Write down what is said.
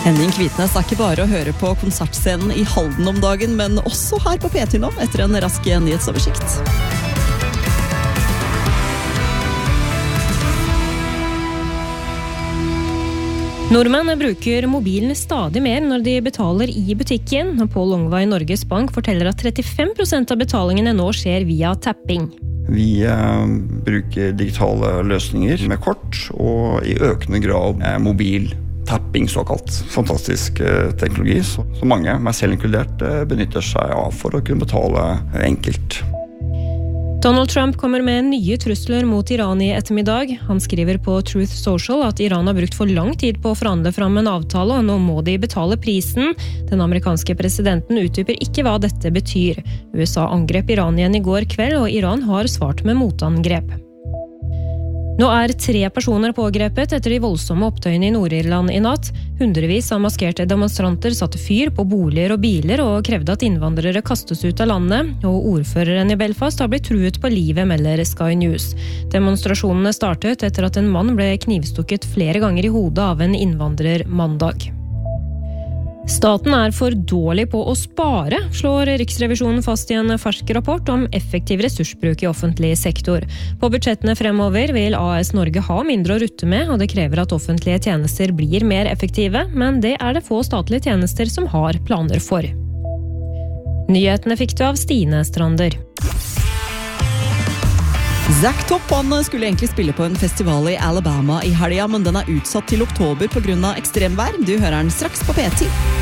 Henning Kvitnes ikke bare å høre på konsertscenen i Halden om dagen, men også her på P10 nå, etter en rask nyhetsoversikt. Nordmenn bruker mobilen stadig mer når de betaler i butikken. Pål Ongva i Norges Bank forteller at 35% av betalingene nå skjer via tapping. Vi bruker digitale løsninger med kort, og i økende grad mobil tapping såkalt. Fantastisk teknologi, så mange, meg selv inkludert, benytter seg av for å kunne betale enkelt. Donald Trump kommer med nye trusler mot Iran i ettermiddag. Han skriver på Truth Social at Iran har brukt for lang tid på å forhandle fram en avtale, og nå må de betale prisen. Den amerikanske presidenten utdyper ikke hva dette betyr. USA angrep Iran igjen i går kveld, og Iran har svart med motangrep. Nå 3 personer pågrepet etter de voldsomme opptøyene i Nord-Irland i natt. Hundrevis av maskerte demonstranter satte fyr på boliger og biler og krevde at innvandrere kastes ut av landet, og ordføreren i Belfast har blitt truet på livet, melder Sky News. Demonstrasjonene startet etter at en mann ble knivstukket flere ganger i hodet av en innvandrer mandag. Staten for dårlig på å spare, slår Riksrevisjonen fast i en fersk rapport om effektiv ressursbruk i offentlig sektor. På budsjettene fremover vil AS Norge ha mindre å rutte med, og det krever at offentlige tjenester blir mer effektive, men det det få statlige tjenester som har planer for. Nyhetene fikk du av Stine Strander. Zack Top skulle egentlig spille på en festival i Alabama i helga, men den utsatt til oktober på grunn av ekstremvær. Du hører den straks på P10.